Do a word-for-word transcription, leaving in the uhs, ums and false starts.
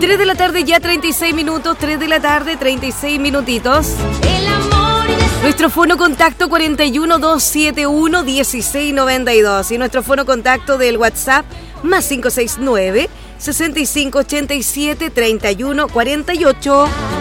tres de la tarde ya treinta y seis minutos, tres de la tarde treinta y seis minutitos. Nuestro fono contacto cuarenta y uno, doscientos setenta y uno, dieciséis noventa y dos y nuestro fono contacto del WhatsApp más cinco seis nueve, sesenta y cinco ochenta y siete, treinta y uno cuarenta y ocho.